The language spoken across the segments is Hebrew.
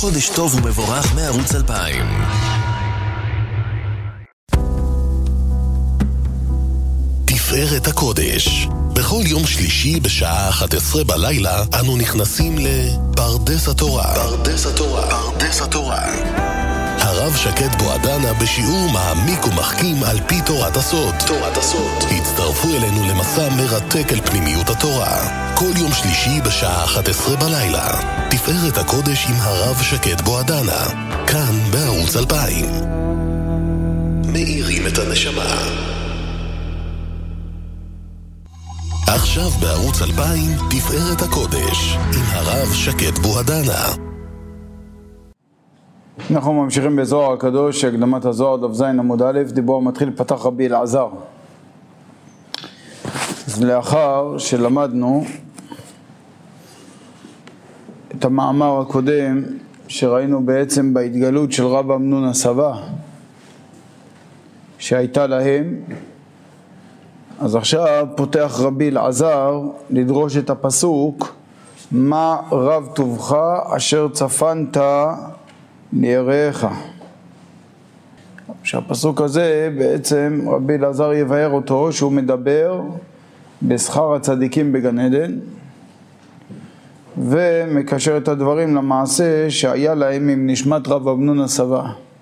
חודש טוב ומבורך מערוץ 2000. תפארת הקודש. בכל יום שלישי בשעה 11 בלילה אנו נכנסים לפרדס התורה. פרדס התורה. פרדס התורה. הרב שקד בועדנה בשיעור מעמיק ומחכים על פי תורת הסוד. תורת הסוד. הצטרפו אלינו למסע מרתק אל פנימיות התורה. כל יום שלישי בשעה 11 בלילה. תפארת הקודש עם הרב שקד בועדנה. כאן בערוץ 2000. מאירים את הנשמה. עכשיו בערוץ 2000 תפארת הקודש עם הרב שקד בועדנה. אנחנו ממשיכים בזוהר הקדוש, הקדמת הזוהר דף ז עמוד א', דיבור מתחיל פתח רבי אלעזר. אז לאחר שלמדנו את המאמר הקודם שראינו בעצם בהתגלות של רב אמנון הסבא שהייתה להם, אז עכשיו פותח רבי אלעזר לדרוש את הפסוק מה רב טובך אשר צפנת ליראיך. שהפסוק הזה בעצם רבי אלעזר יבהר אותו שהוא מדבר בשכר הצדיקים בגן עדן ומקשר את הדברים למעשה שהיה להם עם נשמת רב אמנון הסבא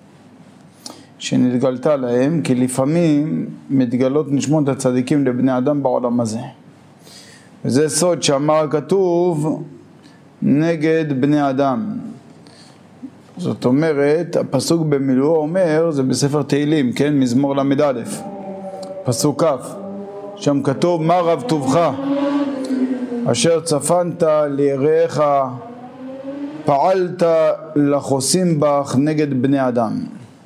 שנתגלתה להם, כי לפעמים מתגלות נשמות הצדיקים לבני אדם בעולם הזה. וזה סוד שאמר הכתוב נגד בני אדם. זאת אומרת, הפסוק במילואו אומר, זה בספר תהילים, כן? מזמור למד א', פסוק כ', שם כתוב מה רב טובך אשר צפנת ליראיך פעלת לחוסים בך נגד בני אדם.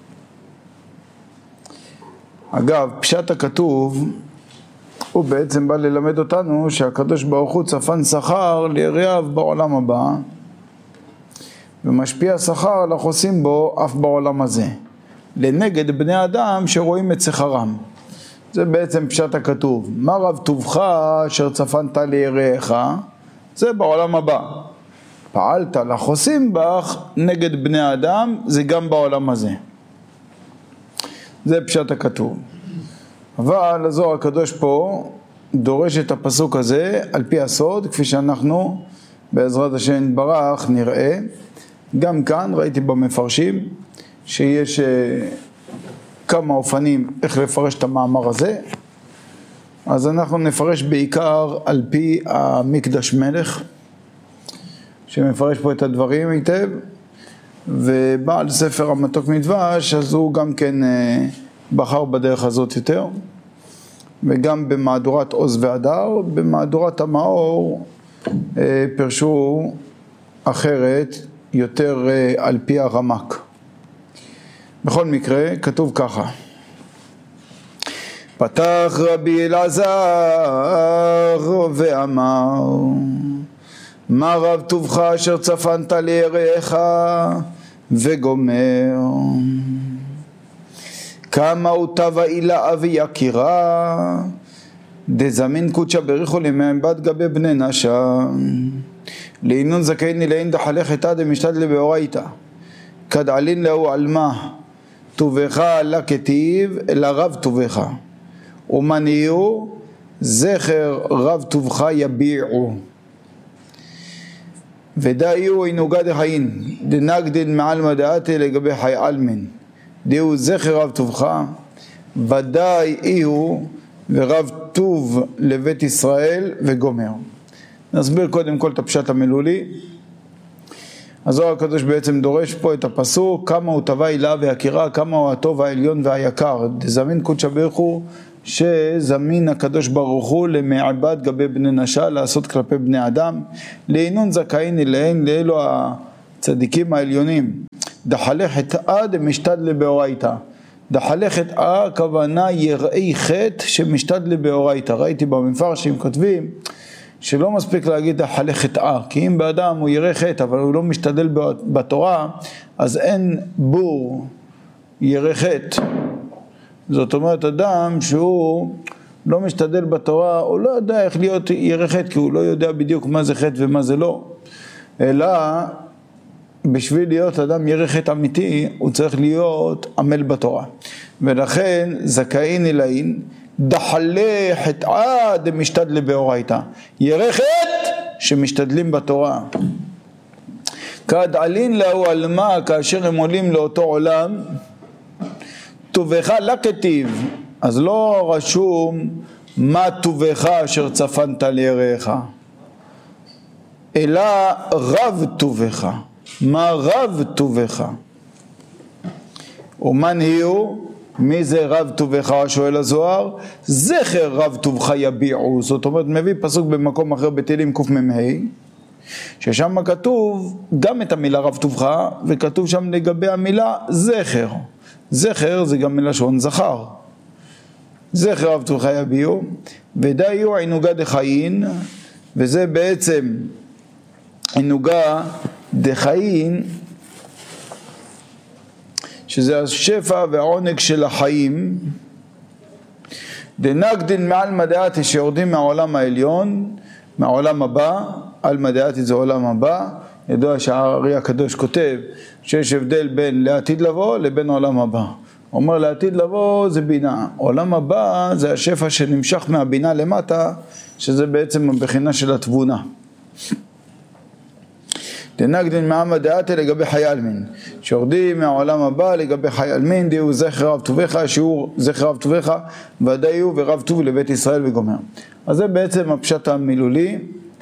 אגב, פשט הכתוב הוא בעצם בא ללמד אותנו שהקדוש ברוך הוא צפן שכר ליראיו בעולם הבא ומשפיע שכר לחוסים בו אף בעולם הזה לנגד בני אדם שרואים את שכרם. זה בעצם פשט הכתוב. מה רב טובך אשר צפנת ליראיך, זה בעולם הבא. פעלת לחוסים בך נגד בני אדם, זה גם בעולם הזה. זה פשט הכתוב. אבל הזוהר הקדוש פה דורש את הפסוק הזה על פי הסוד, כפי שאנחנו בעזרת השם יתברך נראה. גם כאן ראיתי במפרשים שיש כמה אופנים איך לפרש את המאמר הזה. אז אנחנו נפרש בעיקר על פי המקדש מלך שמפרש פה את הדברים היטב, ובעל ספר המתוק מדבש אז הוא גם כן בחר בדרך הזאת יותר, וגם במהדורת עוז והדר, במהדורת המאור פרשו אחרת יותר על פי הרמק. בכל מקרה כתוב ככה: פתח רבי אלעזר ואמר מה רב טובך אשר צפנת ליראיך וגומר כמה אותה אילה אבי יקירה דזמין קודשה בריחו למעבד גבי בני נשה לעינון זכייני לעין דחלך את אדם משתד לבאורייתא כדעלין לאו עלמה טובך לה כתיב אלא רב טובך ומניעו זכר רב טובך יביעו ודאיו אינוגה דחיין דנגדין מעל מדעתי לגבי חי אלמין דהו זכר רב טובך ודאי איהו ורב טוב לבית ישראל וגומר. נסביר קודם כל את הפשט המילולי. הזוהר הקדוש בעצם דורש פה את הפסוק כמה הוא טבע אילה והקירה, כמה הוא הטוב העליון והיקר זמין קודשה ברוך הוא, שזמין הקדוש ברוך הוא למעבד גבי בני נשה לעשות כלפי בני אדם לעינון זכאין אליהן לאלו הצדיקים העליונים דחלך חטאה דמשתד לבאורייתא. דחלך חטאה הכוונה יראי חטא שמשתד לבאורייתא. ראיתי במפרשים כותבים שלא מספיק להגיד דחלך חטאה, כי אם באדם הוא יראה חטא אבל הוא לא משתדל בתורה אז אין בור יראה חטא. זאת אומרת אדם שהוא לא משתדל בתורה הוא לא יודע איך להיות ירא חטא, כי הוא לא יודע בדיוק מה זה חטא ומה זה לא, אלא בשביל להיות אדם ירחת אמיתי, הוא צריך להיות עמל בתורה. ולכן זכאין אלאין, דחלה חטאה דמשתדלה באורייתא. ירחת שמשתדלים בתורה. כדעלין לאו על מה, כאשר הם עולים לאותו עולם, טובך לא כתיב, אז לא רשום מה טובך אשר צפנת ליראיך, אלא רב טובך. מה רב טובך? ומן הוא? מי זה רב טובך? שואל הזוהר. זכר רב טובך יביעו. זאת אומרת, מביא פסוק במקום אחר בתהילים קמ"ה, ששם כתוב גם את המילה רב טובך, וכתוב שם לגבי המילה זכר. זכר זה גם מלשון זכר. זכר רב טובך יביעו, ודאי הוא עינוגה דחיין, וזה בעצם עינוגה דחיין, שזה השפע והעונג של החיים. דנגדין מעל מדעתי, שיורדים מהעולם העליון, מהעולם הבא, על מדעתי זה עולם הבא. ידוע שהארי הקדוש כותב שיש הבדל בין לעתיד לבוא לבין עולם הבא. הוא אומר לעתיד לבוא זה בינה, עולם הבא זה השפע שנמשך מהבינה למטה, שזה בעצם הבחינה של התבונה. דנגדין מעמד דעתי לגבי חי עלמין, שיורדים מהעולם הבא לגבי חי עלמין, דהיו זכר רב טובך, שיעור זכר רב טובך, ודאי הוא ורב טוב לבית ישראל וגומר. אז זה בעצם הפשט המילולי,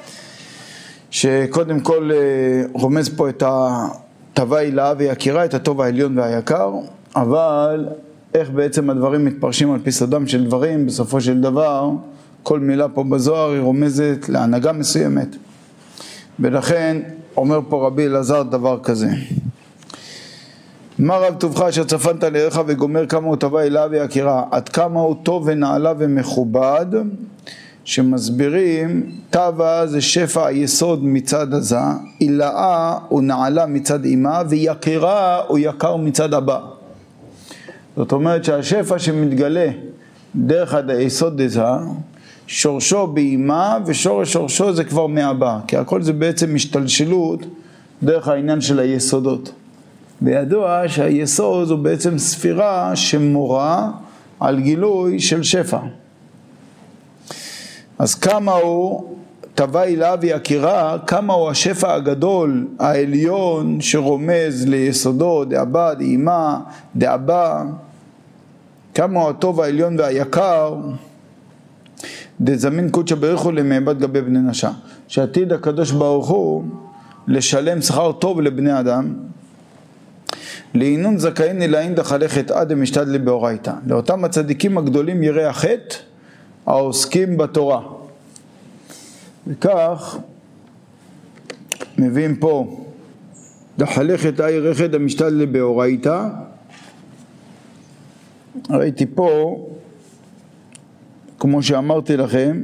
שקודם כל רומז פה את הטובה הילאה ויקירה, את הטוב העליון והיקר, אבל איך בעצם הדברים מתפרשים על פי סודם של דברים, בסופו של דבר כל מילה פה בזוהר היא רומזת להנהגה מסוימת. ולכן אומר פה רבי אלעזר דבר כזה, מה רב טובך אשר צפנת ליראיך וגומר, כמה הוא טובה הילאה ויקירה, עד כמה הוא טוב ונעלה ומכובד, שמסבירים טובה זה שפע היסוד מצד הזה, הילאה הוא נעלה מצד אימה, ויקירה הוא יקר מצד הבא. זאת אומרת שהשפע שמתגלה דרך היסוד הזה, שורשו באימה, ושורש שורשו זה כבר מהבא, כי הכל זה בעצם משתלשלות דרך העניין של היסודות. וידוע שהיסוד הוא בעצם ספירה שמורה על גילוי של שפע. אז כמה הוא טובה הילאה ויקירה, כמה הוא השפע הגדול העליון שרומז ליסודו דאבא דאימה דאבא, כמה הוא הטוב העליון והיקר, דזמין קודשא בריך הוא למעבד גבי בני נשה, שעתיד הקדוש ברוך הוא לשלם שכר טוב לבני אדם, לעינון זכאין אלאין דחלה חטאה דמשתדלה באורייתא, לאותם הצדיקים הגדולים יראי החטא העוסקים בתורה. וכך מביאים פה דחלה חטאה ירחת המשתדלה באורייתא. ראיתי פה, כמו שאמרתי לכם,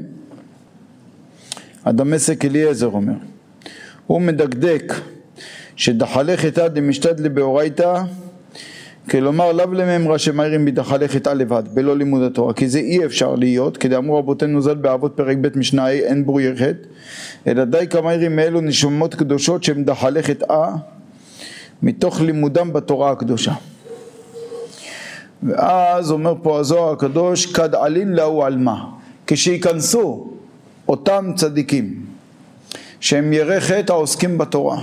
הדמשק אליעזר אומר, הוא מדקדק שדחלה חטאה דמשתדלה באורייתא, כלומר לאו לממרא שמאירים בדחלה חטאה לבד, בלא לימוד התורה, כי זה אי אפשר להיות, כדי אמרו רבותינו ז"ל באבות פרק ב' משנה אין בור ירחת, אלא די כמאירים מאלו נשמות קדושות שהם דחלה חטאה, מתוך לימודם בתורה הקדושה. ואז אומר פה הזוהר הקדוש, כדעלין לאו על מה, כשיכנסו אותם צדיקים שהם יראי חטא העוסקים בתורה,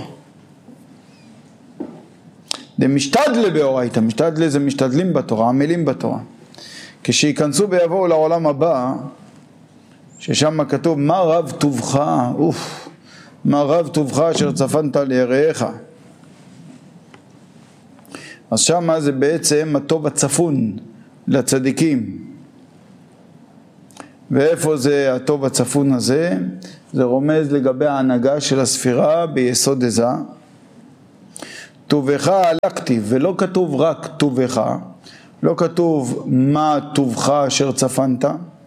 דמשתדלה באורייתא, משתדלה זה משתדלים בתורה, עמלים בתורה, כשיכנסו ויבואו לעולם הבא, ששם כתוב מה רב טובך, מה רב טובך אשר צפנת ליראיך, אז שם זה בעצם הטוב הצפון לצדיקים. ואיפה זה הטוב הצפון הזה? זה רומז לגבי ההנהגה של הספירה ביסוד הזה. טובך הלכתיב, ולא כתוב רק טובך, לא כתוב מה טובך אשר צפנת,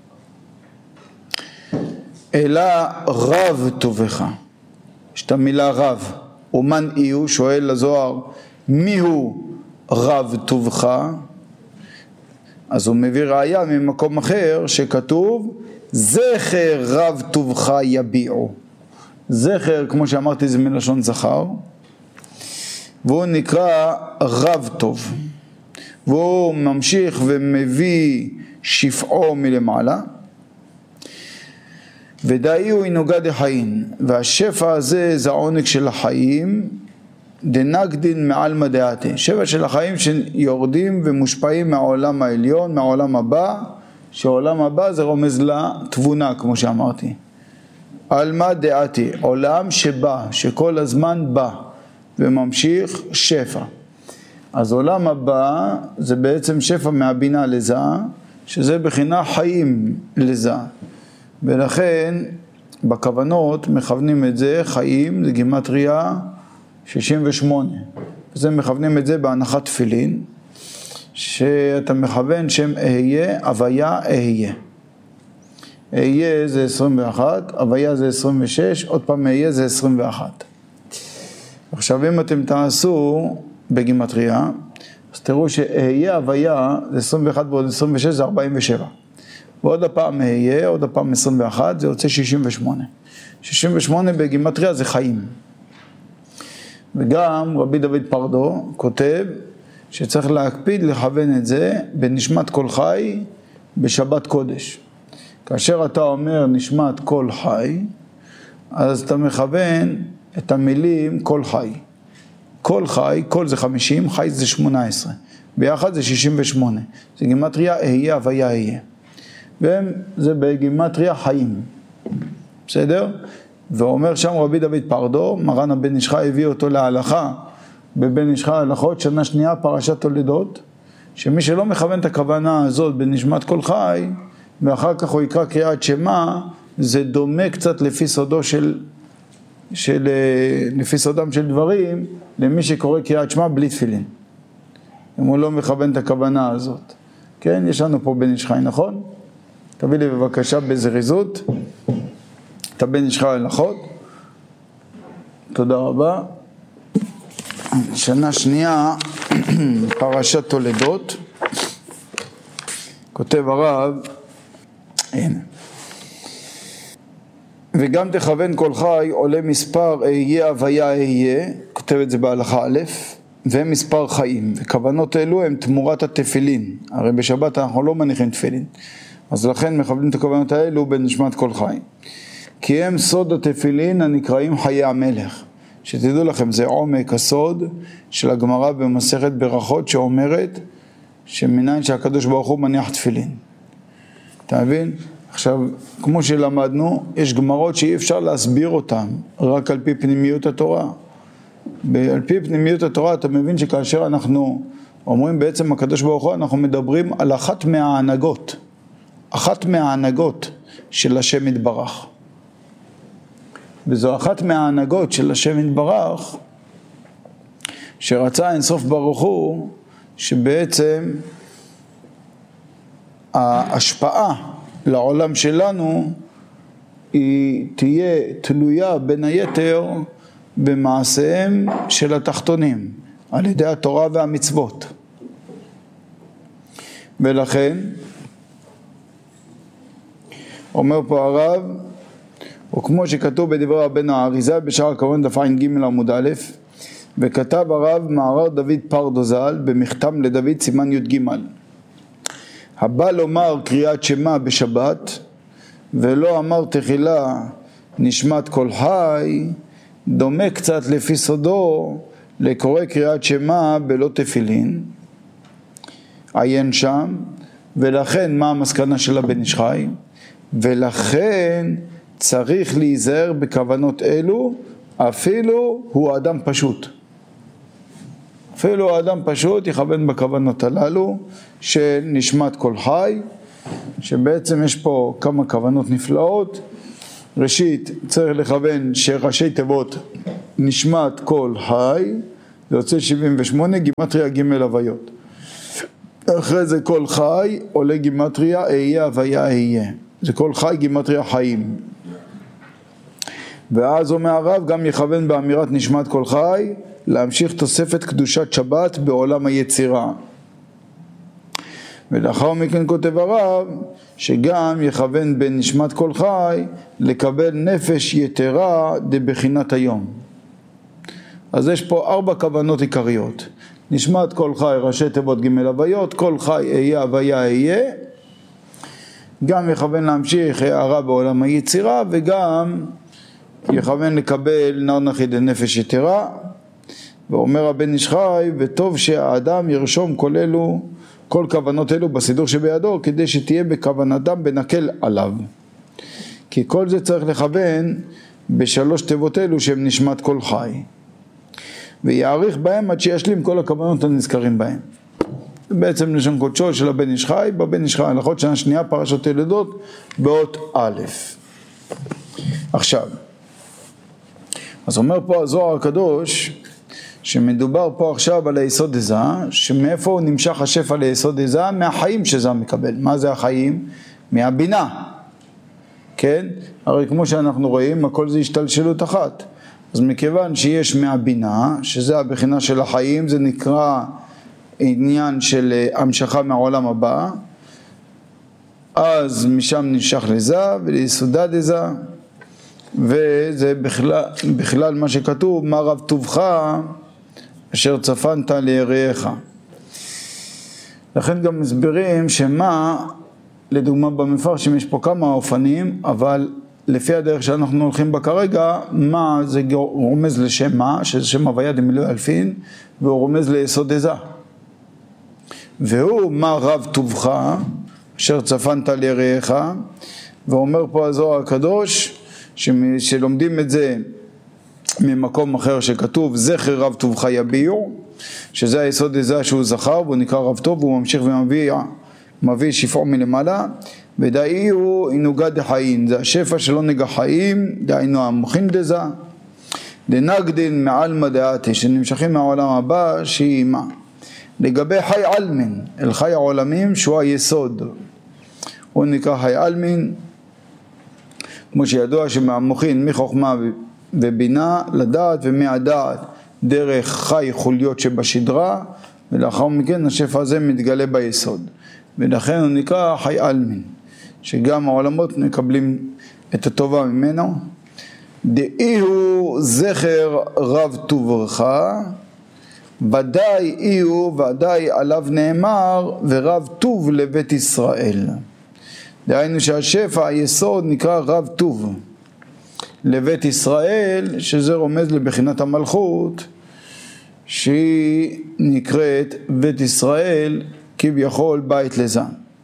אלא רב טובך. יש את המילה רב. ומן איהו? שואל הזוהר, מי הוא רב טובך? אז הוא מביא ראיה ממקום אחר שכתוב זכר רב טובך יביעו. זכר, כמו שאמרתי, זה מלשון זכר, והוא נקרא רב טוב, והוא ממשיך ומביא שפעו מלמעלה, ודאי הוא אינוגה דחיין, והשפע הזה זה העונג של החיים, דנגדין מעל מדעתי, שפע של החיים שיורדים ומושפעים מהעולם העליון, מהעולם הבא, שהעולם הבא זה רומז לתבונה כמו שאמרתי. על מה דעתי, עולם שבא, שכל הזמן בא וממשיך שפע. אז עולם הבא זה בעצם שפע מהבינה לזה, שזה בחינה חיים לזה. ולכן בכוונות מכוונים את זה חיים לגימטריה 68. וזה מכוונים את זה בהנחת תפילין, שאתה מכוון שם אהיה, הוויה אהיה. אהיה זה 21, הוויה זה 26, עוד פעם אהיה זה 21. עכשיו אם אתם תעשו בגימטריה, אז תראו שאהיה הוויה זה 21 ועוד 26 זה 47. ועוד הפעם אהיה, עוד הפעם 21, זה יוצא 68. 68 בגימטריה זה חיים. וגם רבי דוד פרדו כותב שצריך להקפיד לכוון את זה בנשמת כל חי בשבת קודש. כאשר אתה אומר נשמת כל חי, אז אתה מכוון את המילים כל חי. כל חי, כל זה 50, חי זה 18. ביחד זה 68. זה גימטריה אהיה, הוויה אהיה. וזה בגימטריה חיים. בסדר? ואומר שם רבי דוד פרדו, מרן הבן איש חי הביא אותו להלכה, בבן איש חי הלכות, שנה שנייה פרשת תולדות, שמי שלא מכוון את הכוונה הזאת בנשמת כל חי, ואחר כך הוא יקרא קריאת שמע, זה דומה קצת לפי סודם של דברים, למי שקורא קריאת שמע בלי תפילין. אם הוא לא מכוון את הכוונה הזאת. כן, יש לנו פה בן איש חי, נכון? תביא לי בבקשה בזריזות את הבן איש חי הלכות. תודה רבה. שנה שנייה, פרשת תולדות. כותב הרב, הנה. וגם תכוון כל חי עולה מספר אהיה הוויה אהיה, כותב את זה בהלכה א', והם מספר חיים, וכוונות אלו הם תמורת התפילין. הרי בשבת אנחנו לא מניחים תפילין, אז לכן מכוונים את הכוונות האלו בנשמת כל חי. כי הם סוד התפילין הנקראים חיי המלך. שתדעו לכם, זה עומק הסוד של הגמרא במסכת ברכות שאומרת שמניין שהקדוש ברוך הוא מניח תפילין. אתה מבין? עכשיו, כמו שלמדנו, יש גמרות שאי אפשר להסביר אותן רק על פי פנימיות התורה. על פי פנימיות התורה אתה מבין שכאשר אנחנו אומרים בעצם הקדוש ברוך הוא, אנחנו מדברים על אחת מההנהגות של השם יתברך. וזו אחת מההנהגות של השם יתברך, שרצה אינסוף ברוך הוא, שבעצם ההשפעה לעולם שלנו היא תהיה תלויה בין היתר במעשיהם של התחתונים, על ידי התורה והמצוות. ולכן, אומר פה הרב, וכמו שכתוב בדברי רבנו האריזה בשער הכוון דף ע"ג עמוד א', וכתב הרב מערר דוד פרדו ז"ל במכתם לדוד סימן י"ג, הבא לומר קריאת שמע בשבת ולא אמר תחילה נשמת כל חי, דומה קצת לפי סודו לקורא קריאת שמע בלא תפילין. עיין שם. ולכן מה המסקנה של הבן איש חי? ולכן צריך להיזהר בכוונות אלו, אפילו הוא אדם פשוט. אפילו האדם פשוט יכוון בכוונות הללו של נשמת כל חי, שבעצם יש פה כמה כוונות נפלאות. ראשית צריך לכוון שראשי תיבות נשמת כל חי, זה יוצא 78, גימטריה ג' הוויות. אחרי זה כל חי עולה גימטריה אהיה הוויה אהיה, זה כל חי גימטריה חיים. ואז אומר הרב גם יכוון באמירת נשמת כל חי להמשיך תוספת קדושת שבת בעולם היצירה. ולאחר מכן כותב הרב שגם יכוון בין נשמת כל חי לקבל נפש יתרה דבחינת היום. אז יש פה 4 כוונות עיקריות. נשמת כל חי, ראשי תיבות ג' הוויות, כל חי אהיה הוויה אהיה, גם יכוון להמשיך הערה בעולם היצירה, וגם יכוון לקבל נר נחי לנפש יתרה. ואומר הבן איש חי, וטוב שהאדם ירשום כל כוונות אלו בסידור שבידו, כדי שתהיה בכוונתם בנקל עליו. כי כל זה צריך לכוון ב3 תיבות אלו שהם נשמת כל חי. ויעריך בהם עד שישלים כל הכוונות הנזכרים בהם. בעצם לשון קודשו של הבן איש חי, בבן איש חי הלכות שנה שנייה פרשת ילדות באות א'. עכשיו, אז אומר פה הזוהר הקדוש, שמדובר פה עכשיו על היסוד דזה, שמאיפה הוא נמשך השפע ליסוד דזה? מהחיים שזה מקבל. מה זה החיים? מהבינה. כן? הרי כמו שאנחנו רואים, הכל זה השתלשלות אחת. אז מכיוון שיש מהבינה, שזה הבחינה של החיים, זה נקרא עניין של המשכה מהעולם הבא, אז משם נמשך לזה וליסודה דזה, וזה בכלל מה שכתוב, מה רב טובך אשר צפנת ליראיך. לכן גם מסבירים שמה, לדוגמה במפרשים יש פה כמה אופנים, אבל לפי הדרך שאנחנו הולכים בה כרגע, מה זה רומז לשם מה, שזה שם הוויה דמילוי אלפין, והוא רומז ליסוד דזה. והוא מה רב טובך אשר צפנת ליראיך, ואומר פה הזוהר הקדוש, שלומדים את זה ממקום אחר שכתוב זכר רב טובך יביעו, שזה היסוד דזה שהוא זכר והוא נקרא רב טוב, והוא ממשיך ומביא שפעו מלמעלה, ודאי הוא אינוגה דחיים, זה השפע שלא נגע חיים, דהיינו המוחין דזה, דנגדין מעלמא דעתי, שנמשכים מהעולם הבא שהיא מה. לגבי חי אלמין, אל חי העולמים שהוא היסוד, הוא נקרא חי אלמין, כמו שידוע שמהמוחין מחוכמה ובינה לדעת, ומהדעת דרך חי חוליות שבשדרה, ולאחר מכן השפע הזה מתגלה ביסוד, ולכן הוא נקרא חי אלמין, שגם העולמות מקבלים את הטובה ממנו. דאי הוא זכר רב טובך, ודאי אי הוא, ודאי עליו נאמר, ורב טוב לבית ישראל. דהיינו שהשפע, היסוד, נקרא רב טוב לבית ישראל, שזה רומז לבחינת המלכות, שהיא נקראת בית ישראל, כביכול בית לזה.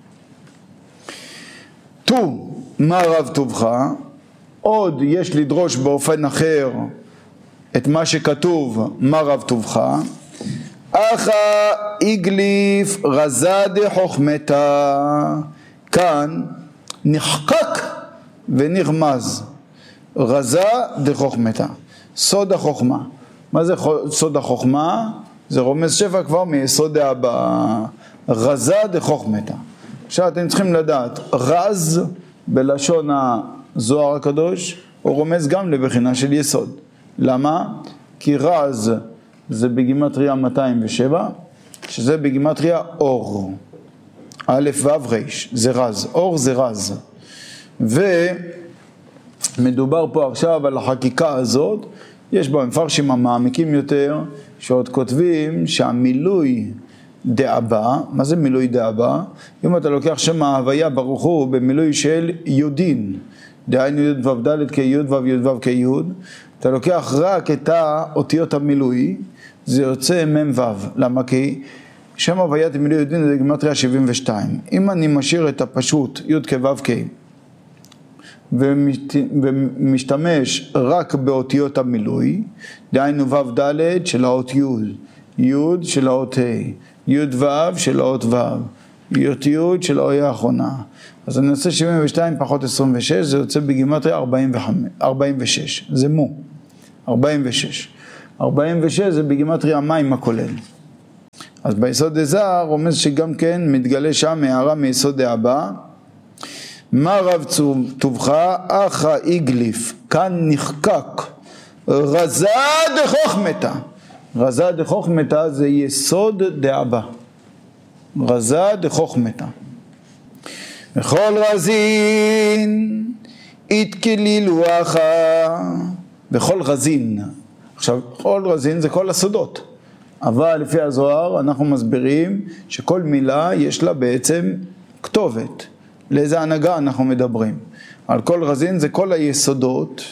טוב, מה רב טובך? עוד יש לדרוש באופן אחר את מה שכתוב, מה רב טובך? אחא איגליף רזה דחוכמתה, כאן נחקק ונרמז, רזה דחוכמתה, סוד החוכמה. מה זה סוד החוכמה? זה רומז שפע כבר מיסוד הבא, רזה דחוכמתה. עכשיו אתם צריכים לדעת, רז בלשון הזוהר הקדוש הוא רומז גם לבחינה של יסוד. למה? כי רז זה בגימטריה 207, שזה בגימטריה אור, א' ו' ר', זה רז, אור זה רז. ומדובר פה עכשיו על החקיקה הזאת, יש בה מפרשים המעמיקים יותר, שעוד כותבים שהמילוי דאבא, מה זה מילוי דאבא? אם אתה לוקח שם ההוויה ברוך הוא במילוי של יודין, דהיינו י' ו' ד' כי' ו' י' ו' כי', אתה לוקח רק את האותיות המילוי, זה יוצא מ' ו'. למה? כי שם הוויית מילוי יודין זה גימטריה 72. אם אני משאיר את הפשוט י' כו' כ' ומשתמש רק באותיות המילוי, דהיינו ו' ד' של האות י', י' של האות ה', י' ו' של האות ו', י' י' של האות האחרונה. אז אני עושה 72 פחות 26, זה יוצא בגימטריה 46, זה מו, 46. 46 זה בגימטריה מים הכולל. אז ביסוד דזה רומז שגם כן מתגלה שם הערה מיסוד דאבא, מה רב טובך אחא איגליף, כאן נחקק רזה דחוכמתה. רזה דחוכמתה זה יסוד דאבא, רזה דחוכמתה. וכל רזין התקלילו אחא, וכל רזין, עכשיו, כל רזין זה כל הסודות, אבל לפי הזוהר אנחנו מסבירים שכל מילה יש לה בעצם כתובת, לאיזה הנהגה אנחנו מדברים. על כל רזין זה כל היסודות,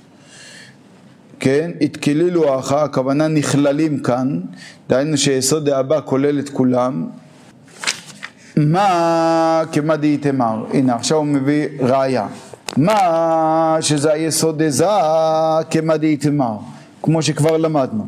כן, התכלילו האחה, הכוונה נכללים כאן, דהיינו שיסוד האבא כולל את כולם. מה כמה דאיתמר, הנה עכשיו הוא מביא ראיה, מה שזה היסוד הזה כמה דאיתמר, כמו שכבר למדנו,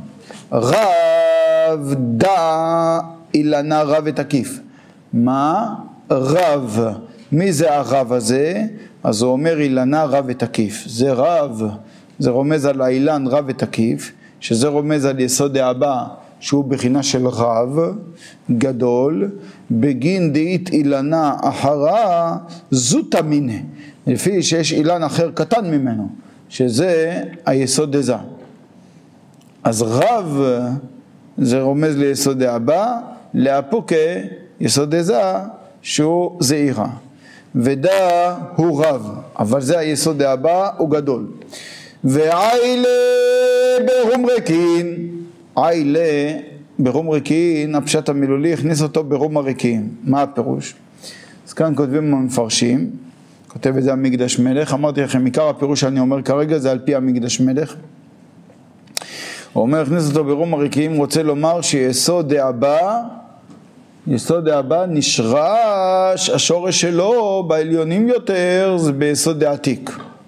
רב דא אילנה רב ותקיף. מה? רב. מי זה הרב הזה? אז הוא אומר אילנה רב ותקיף. זה רב, זה רומז על האילן רב ותקיף, שזה רומז על יסוד האבא שהוא בחינה של רב גדול, בגין דאית אילנה אחרה זוטה מינה, לפי שיש אילן אחר קטן ממנו, שזה היסוד הזה. אז רב זה רומז ליסוד האבא, לאפוקה יסוד הזה שהוא זעירה, ודא הוא רב, אבל זה היסוד האבא, הוא גדול. ועילה ברום ריקין, עילה ברום ריקין, הפשט המילולי הכניס אותו ברום הריקין. מה הפירוש? אז כאן כותבים המפרשים, כותב את זה המקדש מלך, אמרתי לכם עיקר הפירוש שאני אומר כרגע זה על פי המקדש מלך. הוא אומר הכניס אותו ברום הריקין, רוצה לומר שיסוד האבא, יסוד האבא נשרש, השורש שלו בעליונים יותר זה ביסוד העתיק,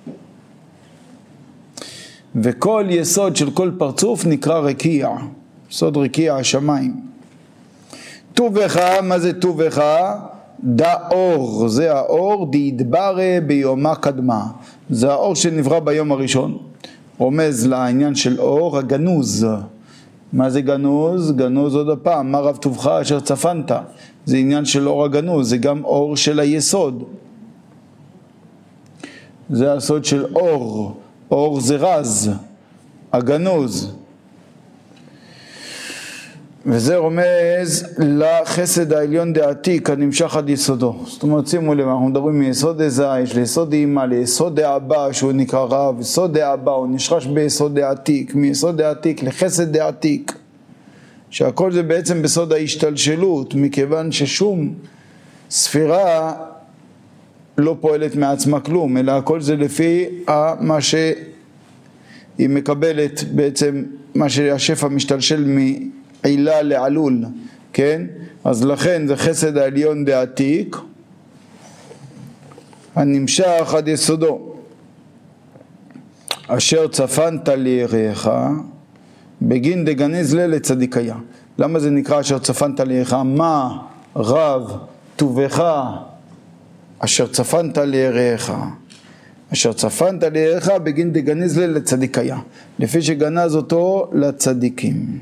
וכל יסוד של כל פרצוף נקרא רקיע, יסוד רקיע השמיים. טובך, מה זה טובך? דא אור, זה האור דהתברא ביומה קדמה, זה האור שנברא ביום הראשון, רומז לעניין של אור הגנוז. מה זה גנוז? גנוז עוד הפעם, מה רב טובך אשר צפנת, זה עניין של אור הגנוז, זה גם אור של היסוד, זה הסוד של אור, אור זה רז, הגנוז, וזה רומז לחסד העליון דעתיק הנמשך עד יסודו. זאת אומרת, שימו לב, אנחנו מדברים מיסוד הזה, יש ליסוד אימה, ליסוד האבא שהוא נקרא רב, יסוד האבא הוא נשרש ביסוד העתיק, מיסוד העתיק לחסד העתיק, שהכל זה בעצם בסוד ההשתלשלות, מכיוון ששום ספירה לא פועלת מעצמה כלום, אלא הכל זה לפי מה שהיא מקבלת, בעצם מה שהשפע משתלשל מעילה לעלול, כן? אז לכן זה חסד העליון דעתיק הנמשך עד יסודו, אשר צפנת ליראיך בגין דגניז לצדיקיה. למה זה נקרא אשר צפנת ליראיך? מה רב טובך אשר צפנת ליראיך, אשר צפנת ליראיך בגין דגניז לצדיקיה, לפי שגנז אותו לצדיקים.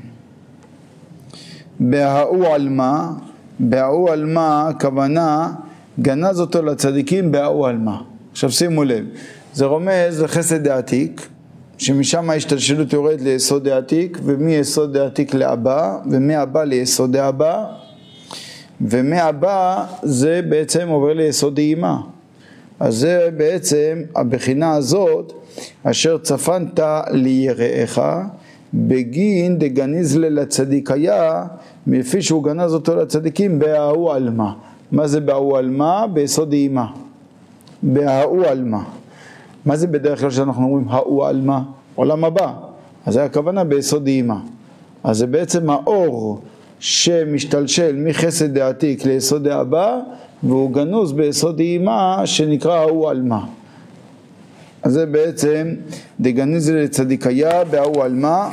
בהאו על מה? בהאו על מה הכוונה גנז אותו לצדיקים בהאו על מה. עכשיו שימו לב, זה רומז לחסד העתיק, שמשם ההשתלשלות יורד ליסוד העתיק, ומיסוד העתיק לאבא, ומאבא ליסוד האבא, ומאבא זה בעצם עובר ליסוד אימה. אז זה בעצם הבחינה הזאת, אשר צפנת ליראיך בגין דגניז לצדיקיה, לפי שהוא גנז אותו לצדיקים בהאו על מה. מה זה בהאו על מה? ביסוד אימה, בהאו על מה. מה זה בדרך כלל שאנחנו אומרים האו על מה? עולם הבא. אז זה הכוונה ביסוד אימה. אז זה בעצם האור שמשתלשל מחסד העתיק ליסוד האבא, והוא גנוז ביסוד אימה שנקרא האו על מה. אז זה בעצם דגניז לצדיקיה בהאו על מה.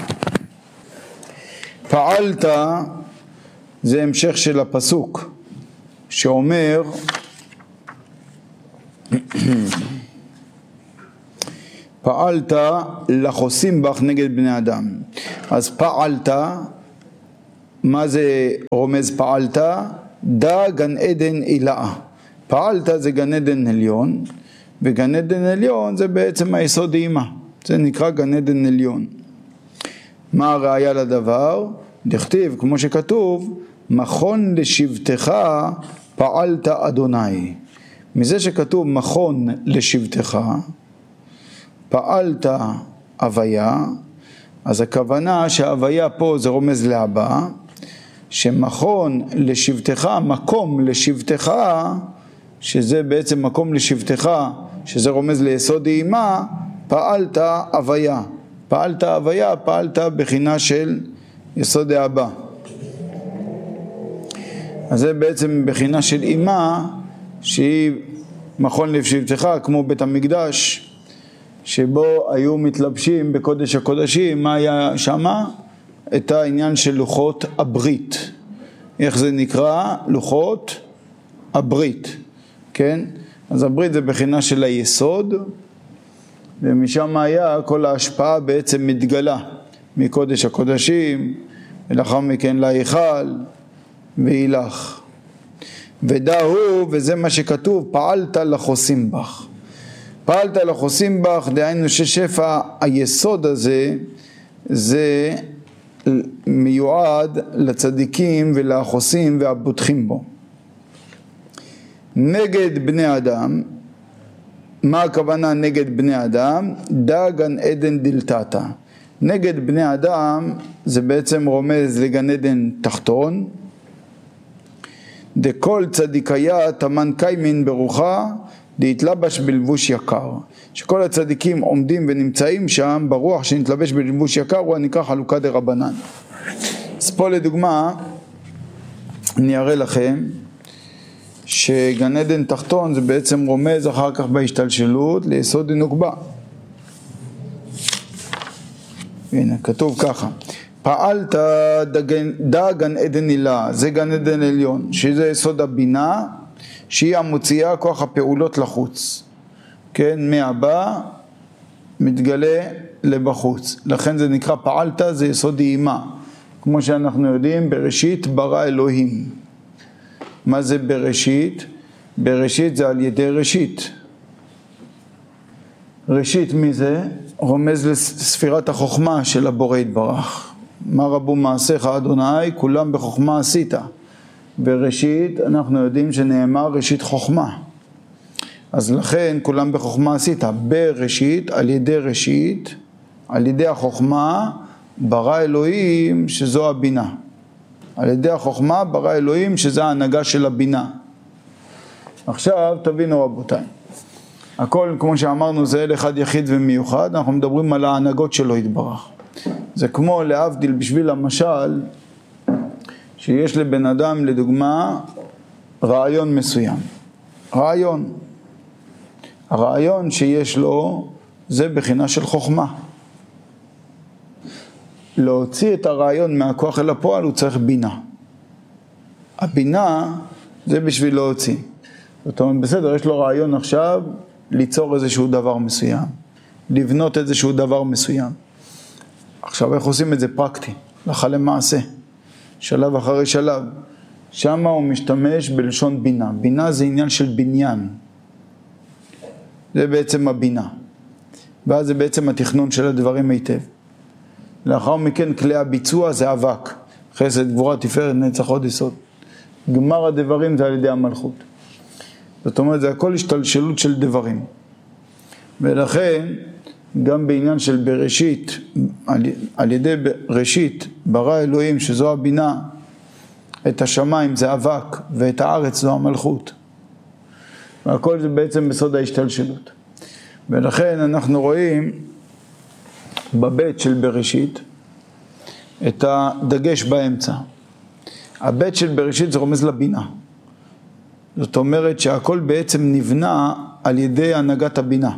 פעלת זה המשך של הפסוק שאומר פעלת לחוסים בך נגד בני אדם. אז פעלת, מה זה רומז פעלת? דא גן עדן אילאה. פעלת זה גן עדן עליון, וגן עדן עליון זה בעצם היסוד אימה, זה נקרא גן עדן עליון. מה הראיה לדבר? דכתיב כמו שכתוב מכון לשבטך פעלת אדוני. מזה שכתוב מכון לשבטך פעלת הוויה, אז הכוונה שההוויה פה זה רומז להבא, שמכון לשבטך, מקום לשבטך, שזה בעצם מקום לשבטך, שזה רומז ליסוד אימה, פעלת הוויה. פעלת הוויה, פעלת בחינה של יסוד ההבא. אז זה בעצם בחינה של אימה, שהיא מכון לשבטך, כמו בית המקדש, שבו היו מתלבשים בקודש הקודשים. מה היה שמה? את העניין של לוחות הברית. איך זה נקרא? לוחות הברית. כן? אז הברית זה בחינה של היסוד, ומשם היה כל ההשפעה בעצם מתגלה מקודש הקודשים, ולאחר מכן להיכל ואילך. ודאו, וזה מה שכתוב, פעלת לחוסים בך. פעלת לחוסים בך, דהיינו ששפע היסוד הזה, זה מיועד לצדיקים ולחוסים והבוטחים בו. נגד בני אדם, מה הכוונה נגד בני אדם? דא גן עדן דלתתא. נגד בני אדם זה בעצם רומז לגן עדן תחתון. דכל צדיקיה תמן קיימין ברוחה דהתלבש בלבוש יקר. שכל הצדיקים עומדים ונמצאים שם ברוח שנתלבש בלבוש יקר, הוא נקרא חלוקה דרבנן. אז פה לדוגמה אני אראה לכם שגן עדן תחתון זה בעצם רומז אחר כך בהשתלשלות ליסוד הנוקבה. הנה כתוב ככה, פעלת דא גן עדן הילה, זה גן עדן עליון, שזה יסוד הבינה, שהיא המוציאה כוח הפעולות לחוץ, כן, מהבא מתגלה לבחוץ, לכן זה נקרא פעלת, זה יסוד אימה, כמו שאנחנו יודעים בראשית ברא אלוהים. מה זה בראשית? בראשית זה על ידי ראשית. ראשית מי זה? רומז לספירת החוכמה של הבורא יתברך. מה רבו מעשיך אדוני? כולם בחוכמה עשית. בראשית אנחנו יודעים שנאמר ראשית חוכמה. אז לכן כולם בחוכמה עשית. בראשית, על ידי ראשית, על ידי החוכמה, ברא אלוהים שזו הבינה. על ידי החוכמה ברא אלוהים שזה ההנהגה של הבינה. עכשיו תבינו רבותיי, הכל כמו שאמרנו זה אל אחד יחיד ומיוחד, אנחנו מדברים על ההנהגות שלו יתברך. זה כמו להבדיל בשביל המשל, שיש לבן אדם לדוגמה רעיון מסוים. הרעיון שיש לו זה בחינה של חוכמה. להוציא את הרעיון מהכוח אל הפועל הוא צריך בינה. הבינה זה בשביל להוציא. זאת אומרת בסדר, יש לו רעיון עכשיו ליצור איזשהו דבר מסוים, לבנות איזשהו דבר מסוים. עכשיו איך עושים את זה פרקטי? הלכה למעשה, שלב אחרי שלב. שם הוא משתמש בלשון בינה. בינה זה עניין של בניין. זה בעצם הבינה. ואז זה בעצם התכנון של הדברים היטב. לאחר מכן כלי הביצוע זה אבק. חסד, גבורה, תפארת, נצח, הוד, יסוד. גמר הדברים זה על ידי המלכות. זאת אומרת זה הכל השתלשלות של דברים. ולכן גם בעניין של בראשית, על ידי ראשית ברא אלוהים שזו הבינה, את השמיים זה אבק ואת הארץ זו המלכות. והכל זה בעצם בסוד ההשתלשלות. ולכן אנחנו רואים בבית של בראשית את הדגש באמצע. הבית של בראשית זה רומז לבינה. זאת אומרת שהכל בעצם נבנה על ידי הנהגת הבינה.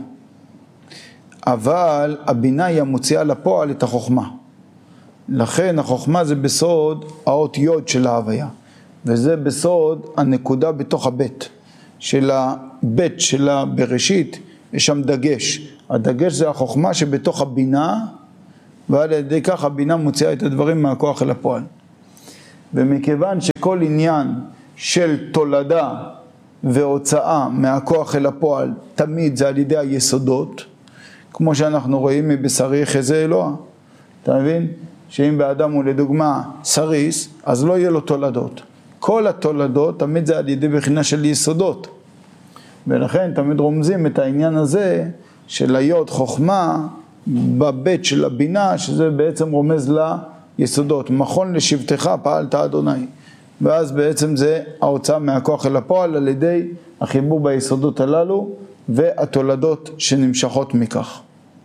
אבל הבינה היא המוציאה לפועל את החוכמה. לכן החוכמה זה בסוד האות יוד של ההוויה. וזה בסוד הנקודה בתוך הבית. של הבית שלה בראשית יש שם דגש. הדגש זה החוכמה שבתוך הבינה, ועל ידי כך הבינה מוציאה את הדברים מהכוח אל הפועל. ומכיוון שכל עניין של תולדה והוצאה מהכוח אל הפועל תמיד זה על ידי היסודות, כמו שאנחנו רואים מבשרי יחזה אלוה. אתה מבין? שאם באדם הוא לדוגמה סריס, אז לא יהיה לו תולדות. כל התולדות תמיד זה על ידי בחינה של יסודות. ולכן תמיד רומזים את העניין הזה של להיות חוכמה בבית של הבינה, שזה בעצם רומז ליסודות. מכון לשבטך פעלת אדוני. ואז בעצם זה ההוצאה מהכוח אל הפועל על ידי החיבור ביסודות הללו והתולדות שנמשכות מכך.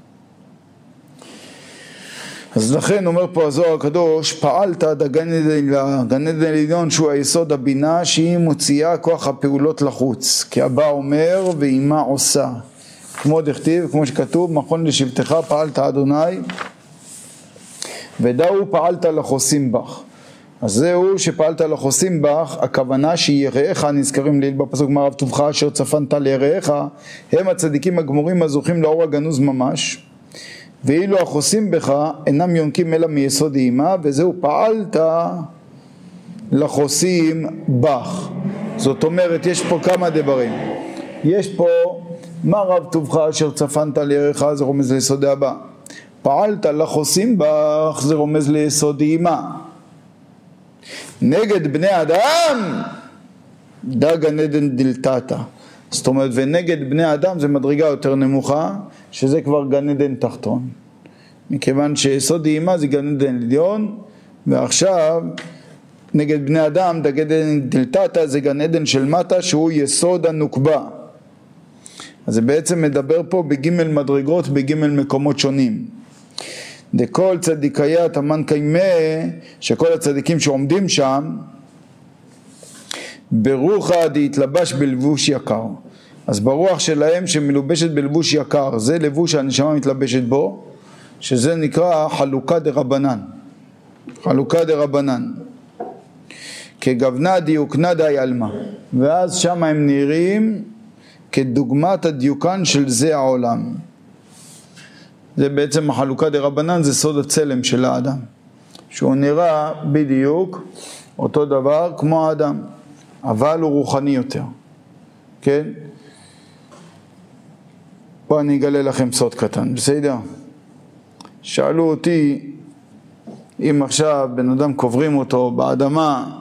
אז לכן אומר פה הזוהר הקדוש, פעלת עד הגן עדן עליון שהוא היסוד הבינה, שהיא מוציאה כוח הפעולות לחוץ, כי הבא אומר ואימה עושה, כמו דכתיב, כמו שכתוב, מכון לשבטך פעלת אדוני, ודאו פעלת לחוסים בך. אז זהו שפעלת לחוסים בך, הכוונה שיראיך נזכרים ליל בפסוק מערב טובך אשר צפנת ליראיך, הם הצדיקים הגמורים הזוכים לאור הגנוז ממש, ואילו החוסים בך אינם יונקים אלא מיסוד אימה, וזהו פעלת לחוסים בך. זאת אומרת, יש פה כמה דברים. יש פה מערב טובך אשר צפנת ליראיך, זה רומז ליסוד הבא. פעלת לחוסים בך, זה רומז ליסוד אימה. נגד בני אדם דגן עדן דלתתה. זאת אומרת, ונגד בני אדם זה מדרגה יותר נמוכה, שזה כבר גן עדן תחתון. מכיוון שיסוד אימה זה גן עדן עליון, ועכשיו נגד בני אדם דגן עדן דלתתה זה גן עדן של מטה, שהוא יסוד הנוקבה. אז זה בעצם מדבר פה בגימל מדרגות, בגימל מקומות שונים. דכל צדיקאית אמן קיימה, שכל הצדיקים שעומדים שם, ברוחה דהתלבש בלבוש יקר. אז ברוח שלהם שמלובשת בלבוש יקר, זה לבוש שהנשמה מתלבשת בו, שזה נקרא חלוקה דרבנן. חלוקה דרבנן. כגוונה דיוקנה די אלמה. ואז שם הם נראים כדוגמת הדיוקן של זה העולם. זה בעצם החלוקה דרבנן, זה סוד הצלם של האדם. שהוא נראה בדיוק אותו דבר כמו האדם, אבל הוא רוחני יותר. כן? פה אני אגלה לכם סוד קטן, בסדר? שאלו אותי, אם עכשיו בן אדם קוברים אותו באדמה,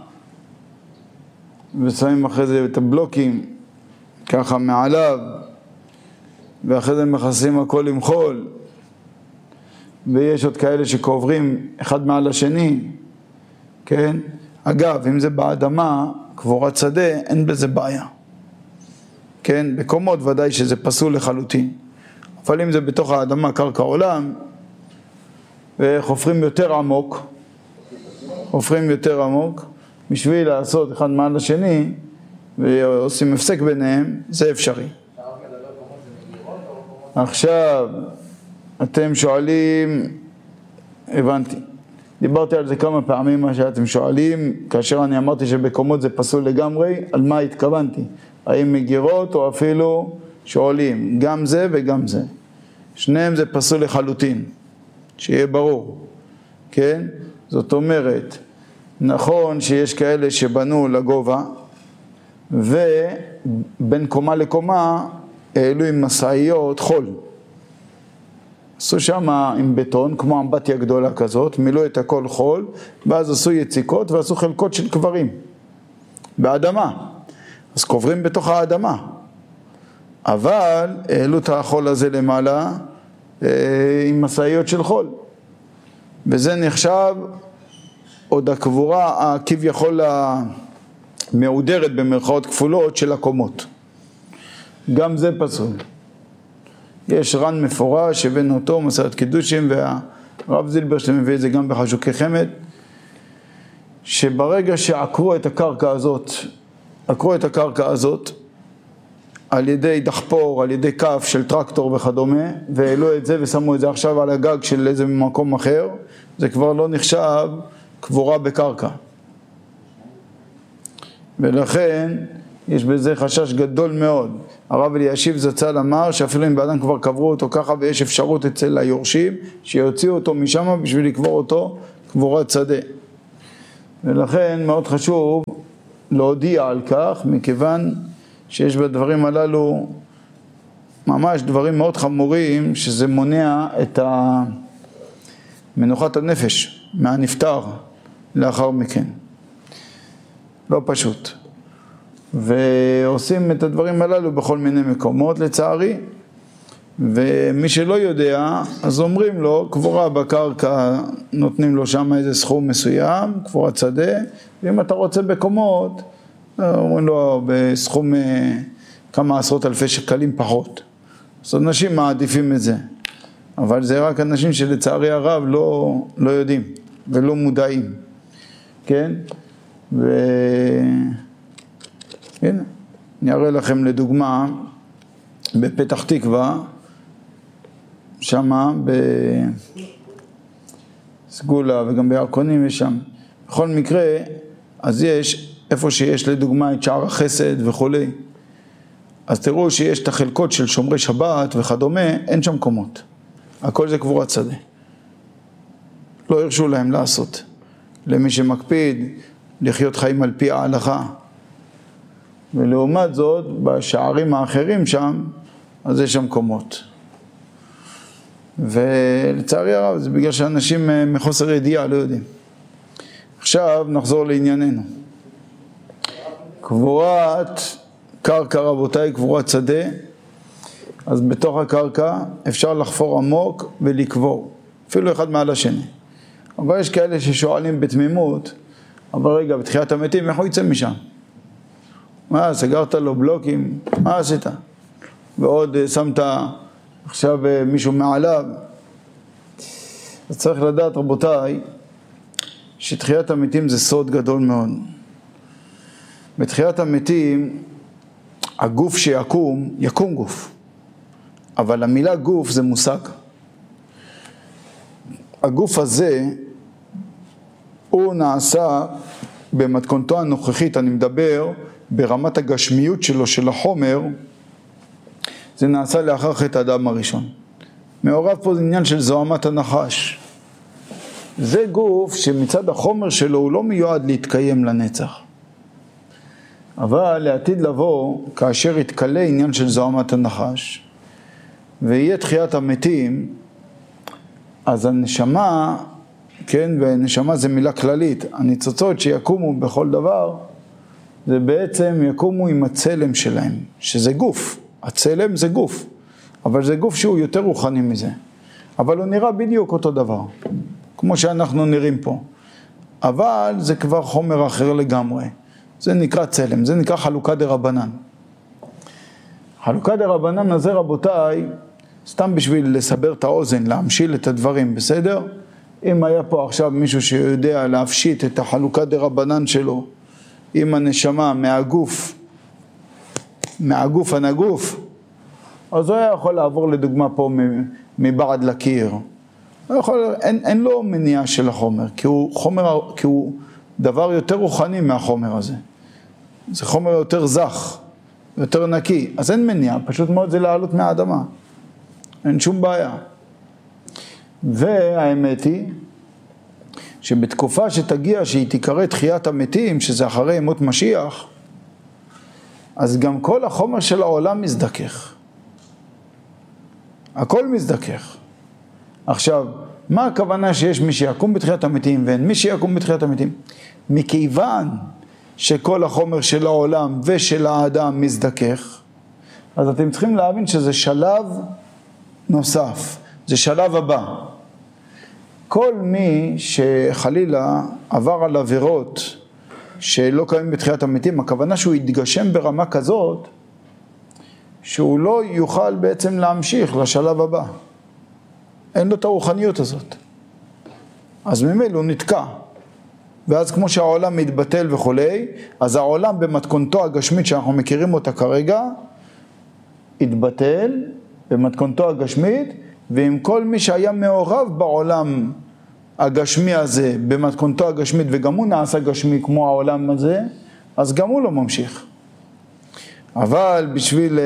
ושמים אחרי זה את הבלוקים, ככה מעליו, ואחרי זה מכסים הכל עם חול, ויש עוד כאלה שקוברים אחד מעל השני, כן? אגב, אם זה באדמה, קבורת שדה, אין בזה בעיה. כן? בקומות ודאי שזה פסול לחלוטין. אבל אם זה בתוך האדמה, קרקע עולם, וחופרים יותר עמוק, בשביל לעשות אחד מעל השני, ועושים הפסק ביניהם, זה אפשרי. עכשיו, אתם שואלים, הבנתי. דיברתי על זה כמה פעמים מה שאתם שואלים, כאשר אני אמרתי שבקומות זה פסול לגמרי, על מה התכוונתי? האם מגירות או אפילו שואלים, גם זה וגם זה. שניהם זה פסול לחלוטין, שיהיה ברור, כן? זאת אומרת, נכון שיש כאלה שבנו לגובה, ובין קומה לקומה העלו עם מסעיות חול. עשו שם עם בטון, כמו אמבטיה גדולה כזאת, מילאו את הכל חול, ואז עשו יציקות ועשו חלקות של קברים, באדמה. אז קוברים בתוך האדמה. אבל העלו את החול הזה למעלה עם מסעיות של חול. וזה נחשב עוד הקבורה כביכול המעודרת במרכאות כפולות של הקומות. גם זה פסול. יש רן מפורש שבין אותו מסעת קידושים, והרב זילברשטיין מביא את זה גם בחשוקי חמד, שברגע שעקרו את הקרקע הזאת, על ידי דחפור, על ידי כף של טרקטור וכדומה, והעלו את זה ושמו את זה עכשיו על הגג של איזה מקום אחר, זה כבר לא נחשב קבורה בקרקע. ולכן יש בזה חשש גדול מאוד. הרב אלישיב זצ"ל אמר שאפילו אם באדם כבר קברו אותו ככה ויש אפשרות אצל היורשים, שיוציאו אותו משם בשביל לקבור אותו קבורת שדה. ולכן מאוד חשוב להודיע על כך, מכיוון שיש בדברים הללו ממש דברים מאוד חמורים, שזה מונע את מנוחת הנפש מהנפטר לאחר מכן. לא פשוט. ועושים את הדברים הללו בכל מיני מקומות, לצערי. ומי שלא יודע, אז אומרים לו, קבורה בקרקע, נותנים לו שם איזה סכום מסוים, קבורת שדה, ואם אתה רוצה בקומות, אומרים לו בסכום כמה עשרות אלפי שקלים פחות. אז אנשים מעדיפים את זה, אבל זה רק אנשים שלצערי הרב לא יודעים ולא מודעים, כן? הנה, אני אראה לכם לדוגמה, בפתח תקווה, שמה בסגולה וגם בירקונים יש שם. בכל מקרה, אז יש, איפה שיש לדוגמה את שער החסד וכו', אז תראו שיש את החלקות של שומרי שבת וכדומה, אין שם קומות. הכל זה קבורת שדה. לא הרשו להם לעשות. למי שמקפיד לחיות חיים על פי ההלכה. ולעומת זאת, בשערים האחרים שם, אז יש שם קומות. ולצערי הרב, זה בגלל שאנשים מחוסר ידיעה לא יודעים. עכשיו נחזור לענייננו. קבורת קרקע, רבותיי, קבורת שדה, אז בתוך הקרקע אפשר לחפור עמוק ולקבור, אפילו אחד מעל השני. אבל יש כאלה ששואלים בתמימות, אבל רגע, בתחיית המתים, איך הוא יצא משם? מה, סגרת לו בלוקים? מה עשית? ועוד שמת עכשיו מישהו מעליו. אז צריך לדעת, רבותיי, שתחיית המתים זה סוד גדול מאוד. בתחיית המתים, הגוף שיקום, יקום גוף. אבל המילה גוף זה מושג. הגוף הזה, הוא נעשה במתכונתו הנוכחית, אני מדבר ברמת הגשמיות שלו, של החומר, זה נעשה לאחר חטא האדם הראשון. מעורב פה זה עניין של זוהמת הנחש. זה גוף שמצד החומר שלו הוא לא מיועד להתקיים לנצח. אבל לעתיד לבוא, כאשר יתקלה עניין של זוהמת הנחש, ויהיה תחיית המתים, אז הנשמה, כן, ונשמה זה מילה כללית, הניצוצות שיקומו בכל דבר, זה בעצם יקומו עם הצלם שלהם, שזה גוף. הצלם זה גוף, אבל זה גוף שהוא יותר רוחני מזה. אבל הוא נראה בדיוק אותו דבר, כמו שאנחנו נראים פה. אבל זה כבר חומר אחר לגמרי. זה נקרא צלם, זה נקרא חלוקה דרבנן. חלוקה דרבנן הזה, רבותיי, סתם בשביל לסבר את האוזן, להמשיל את הדברים, בסדר? אם היה פה עכשיו מישהו שיודע להפשיט את החלוקה דרבנן שלו, עם הנשמה מהגוף הנגוף, אז הוא היה יכול לעבור לדוגמה פה מבעד לקיר. אין לו מניעה של החומר, כי הוא דבר יותר רוחני מהחומר הזה. זה חומר יותר זך, יותר נקי, אז אין מניעה, פשוט מאוד זה לעלות מהאדמה. אין שום בעיה. והאמת היא, שבתקופה שתגיע שהיא תיקרא תחיית המתים, שזה אחרי ימות משיח, אז גם כל החומר של העולם מזדכך. הכל מזדכך. עכשיו, מה הכוונה שיש מי שיקום בתחיית המתים ואין מי שיקום בתחיית המתים? מכיוון שכל החומר של העולם ושל האדם מזדכך, אז אתם צריכים להבין שזה שלב נוסף, זה שלב הבא. כל מי שחלילה עבר על עבירות שלא קיימים בתחיית המתים, הכוונה שהוא יתגשם ברמה כזאת, שהוא לא יוכל בעצם להמשיך לשלב הבא. אין לו את הרוחניות הזאת. אז ממילא הוא נתקע. ואז כמו שהעולם מתבטל וכולי, אז העולם במתכונתו הגשמית שאנחנו מכירים אותה כרגע, התבטל במתכונתו הגשמית, ועם כל מי שהיה מעורב בעולם הגשמי הזה, במתכונתו הגשמית, וגם הוא נעשה גשמי כמו העולם הזה, אז גם הוא לא ממשיך. אבל בשביל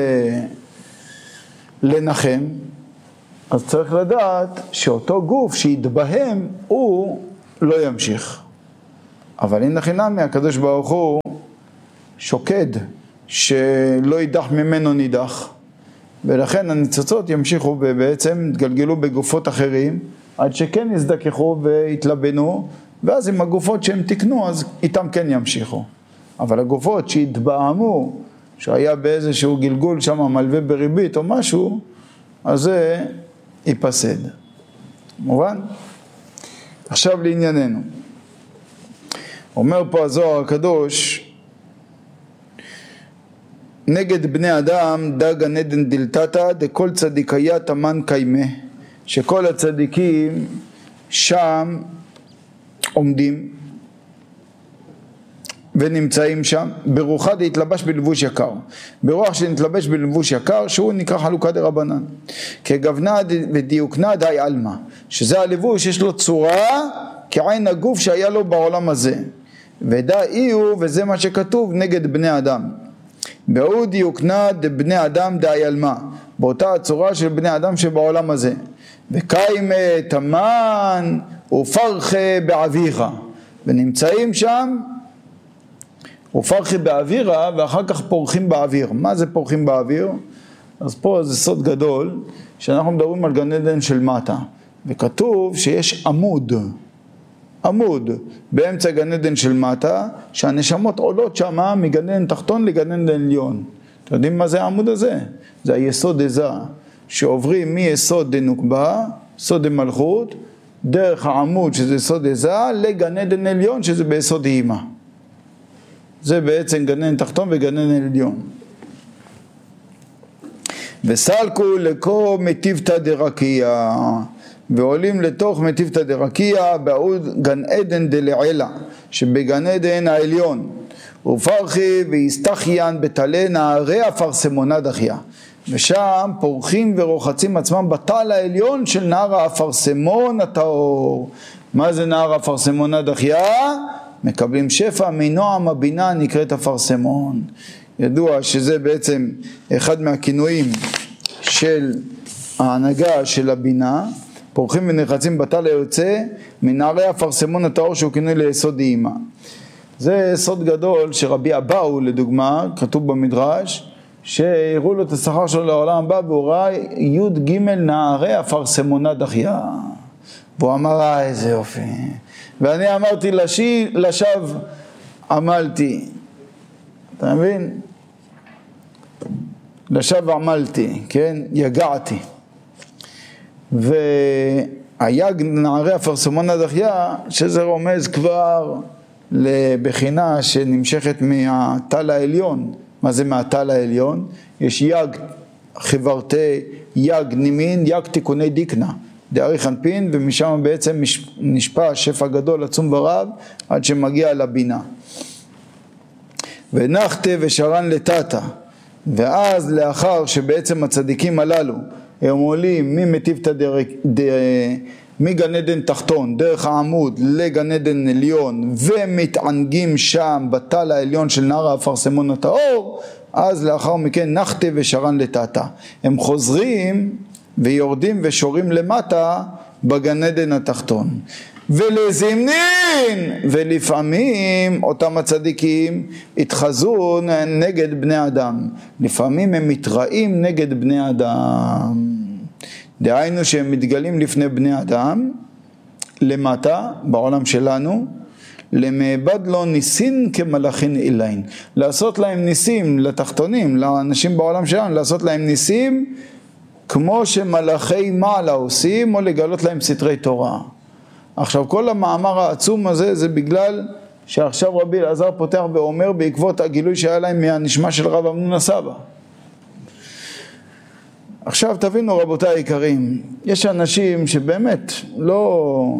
לנחם, אז צריך לדעת שאותו גוף שיתבהם, הוא לא ימשיך. אבל הנה חינמי, הקדוש ברוך הוא שוקד, שלא יידח ממנו נידח, ולכן הניצוצות ימשיכו ובעצם יתגלגלו בגופות אחרים, עד שכן יזדכחו והתלבנו, ואז עם הגופות שהם תקנו, אז איתם כן ימשיכו. אבל הגופות שהתבעמו, שהיה באיזשהו גלגול שם מלווה בריבית או משהו, אז זה ייפסד. מובן? עכשיו לענייננו. אומר פה הזוהר הקדוש, נגד בני אדם דג הנדן דלתתא דכל צדיקיה תמן קיימה, שכל הצדיקים שם עומדים ונמצאים שם, ברוחה דהתלבש בלבוש יקר, ברוח שנתלבש בלבוש יקר, שהוא נקרא חלוקה דרבנן, כגוונה ודיוקנה די עלמא, שזה הלבוש יש לו צורה כעין הגוף שהיה לו בעולם הזה, ודאי הוא, וזה מה שכתוב נגד בני אדם, באו דיוקנה דבני אדם די עלמא, באותה הצורה של בני אדם שבעולם הזה, וקיימה תמן ופרחה באווירה, ונמצאים שם ופרחה באווירה, ואחר כך פורחים באוויר. מה זה פורחים באוויר? אז פה זה סוד גדול, שאנחנו מדברים על גן עדן של מטה, וכתוב שיש עמוד באמצע גן עדן של מטה, שהנשמות עולות שמה מגן עדן תחתון לגן עדן עליון. אתם יודעים מה זה העמוד הזה? זה היסוד עזה, שעוברים מיסוד דנוקבה, סוד דמלכות, דרך העמוד שזה סוד עזה, לגן עדן עליון שזה ביסוד אימא. זה בעצם גן עדן תחתון וגן עדן עליון. וסלקו לקו מטיבתא דרקיע, ועולים לתוך מטיבתא דרקיע בעוד גן עדן דלעילה, שבגן עדן העליון, ופרחי והסתחיין בתלי נערי אפרסמונה דחיה, ושם פורחים ורוחצים עצמם בתל העליון של נער האפרסמון הטהור. מה זה נער האפרסמון דחיה? מקבלים שפע מנועם הבינה נקראת אפרסמון. ידוע שזה בעצם אחד מהכינויים של ההנהגה של הבינה, פורחים ונחצים בתל היוצא מנערי אפרסמון הטהור שהוא כינוי ליסוד אימא. זה סוד גדול שרבי אבאו לדוגמה, כתוב במדרש, שהראו לו את השכר שלו לעולם הבא, והוא ראה י' ג' נערי אפרסמונה דחיה, והוא אמר איזה יופי, ואני אמרתי לשווא עמלתי, אתה מבין? לשווא עמלתי, כן? יגעתי. והיג נערי אפרסמונה דחיה, שזה רומז כבר לבחינה שנמשכת מהתל העליון. מה זה מהתל העליון? יש יג חברתי, יג נימין, יג תיקוני דיקנה, דאריך אנפין, ומשם בעצם נשפע שפע גדול עצום ורב עד שמגיע לבינה. ונחתה ושרן לטאטה, ואז לאחר שבעצם הצדיקים הללו הם עולים ממטיבתא מגן עדן תחתון דרך העמוד לגן עדן עליון ומתענגים שם בתל העליון של נער האפרסמון הטהור, אז לאחר מכן נחתה ושרן לטאטה, הם חוזרים ויורדים ושורים למטה בגן עדן התחתון. ולזמנין, ולפעמים אותם הצדיקים התחזו נגד בני אדם, לפעמים הם מתראים נגד בני אדם, דהיינו שהם מתגלים לפני בני אדם למטה בעולם שלנו, למעבד לו ניסין כמלאכין אילין, לעשות להם ניסים לתחתונים, לאנשים בעולם שלנו, לעשות להם ניסים כמו שמלאכי מעלה עושים, או לגלות להם סתרי תורה. עכשיו כל המאמר העצום הזה זה בגלל שעכשיו רבי אלעזר פותח ואומר בעקבות הגילוי שהיה להם מהנשמה של רב אמנון הסבא. עכשיו תבינו רבותיי היקרים, יש אנשים שבאמת לא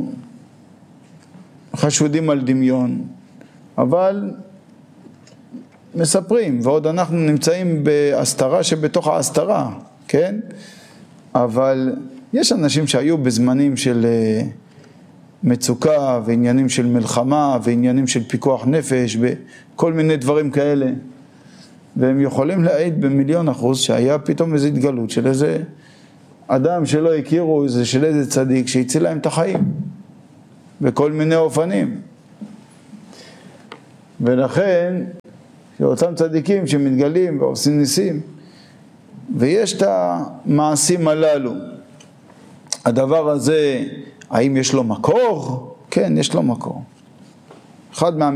חשודים על דמיון, אבל מספרים, ועוד אנחנו נמצאים בהסתרה שבתוך ההסתרה, כן? אבל יש אנשים שהיו בזמנים של מצוקה ועניינים של מלחמה ועניינים של פיקוח נפש וכל מיני דברים כאלה, והם יכולים להעיד ב1,000,000% שהיה פתאום איזו התגלות של איזה אדם שלא הכירו, של איזה צדיק שהציל להם את החיים בכל מיני אופנים. ולכן שאותם צדיקים שמתגלים ועושים ניסים, ויש את המעשים הללו, הדבר הזה האם יש לו מקור? כן, יש לו מקור. אחד